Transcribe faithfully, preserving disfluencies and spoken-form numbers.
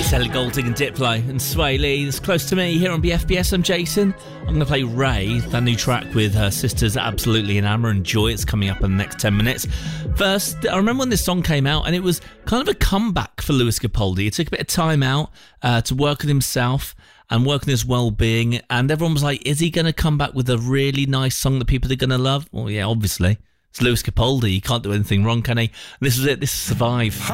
Ellie Goulding and Diplo and Sway Lee. It's close to me here on B F B S. I'm Jason. I'm going to play Ray, that new track with her sisters Absolutely Enamor and Joy. It's coming up in the next ten minutes. First, I remember when this song came out and it was kind of a comeback for Lewis Capaldi. He took a bit of time out uh, to work on himself and work on his well-being, and everyone was like, is he going to come back with a really nice song that people are going to love? Well, yeah, obviously. It's Lewis Capaldi. He can't do anything wrong, can he? And this is it. This is Survive.